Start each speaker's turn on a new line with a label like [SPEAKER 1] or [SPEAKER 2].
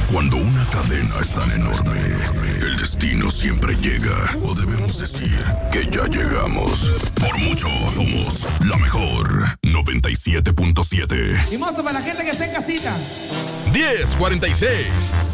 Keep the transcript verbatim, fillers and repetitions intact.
[SPEAKER 1] Cuando una cadena es tan enorme, el destino siempre llega. O debemos decir que ya llegamos. Por mucho somos la mejor. noventa y siete punto siete.
[SPEAKER 2] Y mozo, para la gente que está en casita.
[SPEAKER 3] diez cuarenta y seis.